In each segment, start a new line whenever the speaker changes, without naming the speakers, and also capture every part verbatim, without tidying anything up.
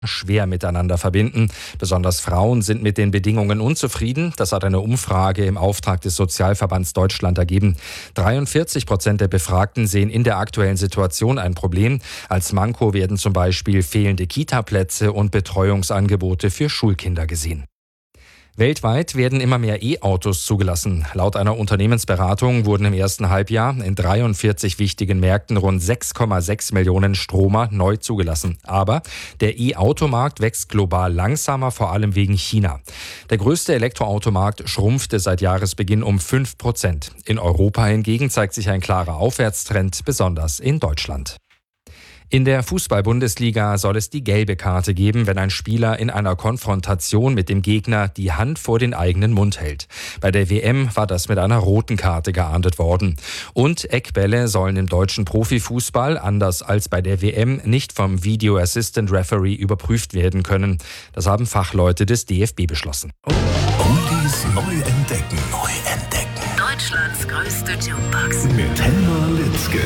schwer miteinander verbinden. Besonders Frauen sind mit den Bedingungen unzufrieden. Das hat eine Umfrage im Auftrag des Sozialverbands Deutschland ergeben. dreiundvierzig Prozent der Befragten sehen in der aktuellen Situation ein Problem. Als Manko werden zum Beispiel fehlende Kita-Plätze und Betreuungsangebote für Schulkinder gesehen. Weltweit werden immer mehr E-Autos zugelassen. Laut einer Unternehmensberatung wurden im ersten Halbjahr in dreiundvierzig wichtigen Märkten rund sechs Komma sechs Millionen Stromer neu zugelassen. Aber der E-Automarkt wächst global langsamer, vor allem wegen China. Der größte Elektroautomarkt schrumpfte seit Jahresbeginn um fünf Prozent. In Europa hingegen zeigt sich ein klarer Aufwärtstrend, besonders in Deutschland. In der Fußball-Bundesliga soll es die gelbe Karte geben, wenn ein Spieler in einer Konfrontation mit dem Gegner die Hand vor den eigenen Mund hält. Bei der W M war das mit einer roten Karte geahndet worden. Und Eckbälle sollen im deutschen Profifußball, anders als bei der W M, nicht vom Video Assistant Referee überprüft werden können. Das haben Fachleute des D F B beschlossen.
Oldies neu entdecken. Neu entdecken.
Deutschlands größte Jukebox.
Mit Helma Litzke.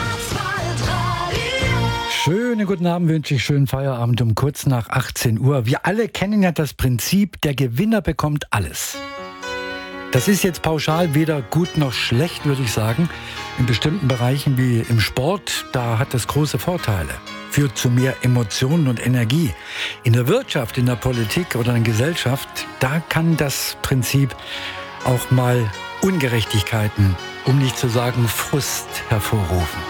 Schönen guten Abend wünsche ich, schönen Feierabend um kurz nach achtzehn Uhr. Wir alle kennen ja das Prinzip, der Gewinner bekommt alles. Das ist jetzt pauschal weder gut noch schlecht, würde ich sagen. In bestimmten Bereichen wie im Sport, da hat es große Vorteile. Führt zu mehr Emotionen und Energie. In der Wirtschaft, in der Politik oder in der Gesellschaft, da kann das Prinzip auch mal Ungerechtigkeiten, um nicht zu sagen Frust hervorrufen.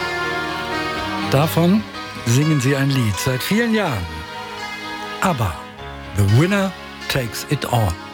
Davon singen sie ein Lied seit vielen Jahren. Aber the winner takes it all.